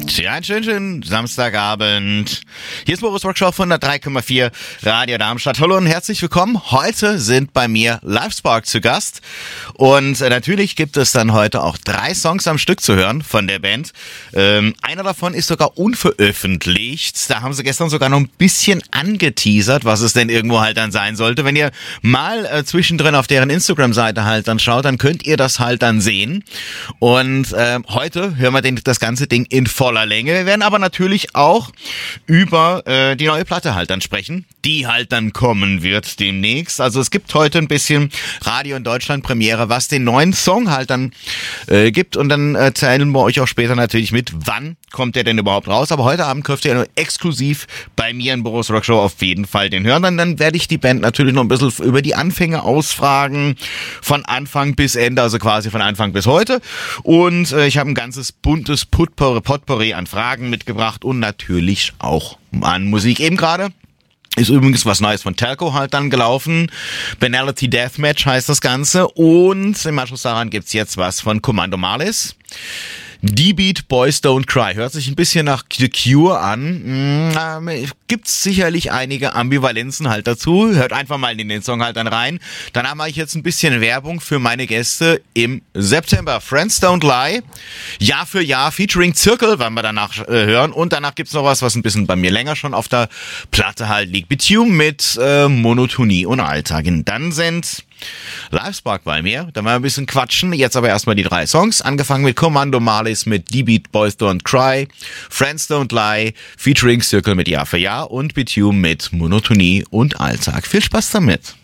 Ja, einen schönen Samstagabend. Hier ist Boris Rockshow von der 3,4 Radio Darmstadt. Hallo und herzlich willkommen. Heute sind bei mir Livespark zu Gast. Und natürlich gibt es dann heute auch 3 Songs am Stück zu hören von der Band. Einer davon ist sogar unveröffentlicht. Da haben sie gestern sogar noch ein bisschen angeteasert, was es denn irgendwo halt dann sein sollte. Wenn ihr mal zwischendrin auf deren Instagram-Seite halt dann schaut, dann könnt ihr das halt dann sehen. Und heute hören wir das ganze Ding in voller Länge. Wir werden aber natürlich auch über die neue Platte halt dann sprechen, die halt dann kommen wird demnächst. Also es gibt heute ein bisschen Radio in Deutschland Premiere, was den neuen Song halt dann gibt, und dann erzählen wir euch auch später natürlich mit, wann kommt der denn überhaupt raus. Aber heute Abend könnt ihr nur exklusiv bei mir in Boris Rockshow auf jeden Fall den hören. Dann werde ich die Band natürlich noch ein bisschen über die Anfänge ausfragen, von Anfang bis Ende, also quasi von Anfang bis heute. Und ich habe ein ganzes buntes Potpourri an Fragen mitgebracht und natürlich auch an Musik. Eben gerade ist übrigens was Neues von Telco halt dann gelaufen. Banality Deathmatch heißt das Ganze. Und im Anschluss daran gibt's jetzt was von Commando Malice. D-Beat, Boys Don't Cry. Hört sich ein bisschen nach The Cure an. Gibt's sicherlich einige Ambivalenzen halt dazu. Hört einfach mal in den Song halt dann rein. Danach mache ich jetzt ein bisschen Werbung für meine Gäste im September. Friends Don't Lie. Jahr für Jahr featuring Zirkel, werden wir danach hören. Und danach gibt's noch was ein bisschen bei mir länger schon auf der Platte halt liegt. Bitume mit Monotonie und Alltag. Dann sind Livespark bei mir, da mal ein bisschen quatschen. Jetzt aber erstmal die 3 Songs. Angefangen mit Commando Malice mit D-Beat, Boys Don't Cry, Friends Don't Lie, featuring Circle mit Jahr für Jahr und Bitume mit Monotonie und Alltag. Viel Spaß damit.